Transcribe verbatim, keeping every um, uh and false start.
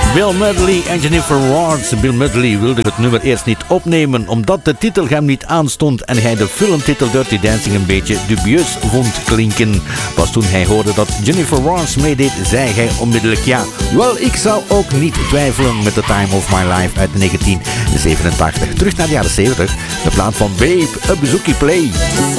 Bill Medley en Jennifer Warnes. Bill Medley wilde het nummer eerst niet opnemen omdat de titel hem niet aanstond en hij de filmtitel Dirty Dancing een beetje dubieus vond klinken. Pas toen hij hoorde dat Jennifer Warnes meedeed, zei hij onmiddellijk ja. Wel, ik zou ook niet twijfelen met The Time of My Life uit negentien zevenentachtig. Terug naar de jaren zeventig. De plaat van Babe, A Bouzouki Play.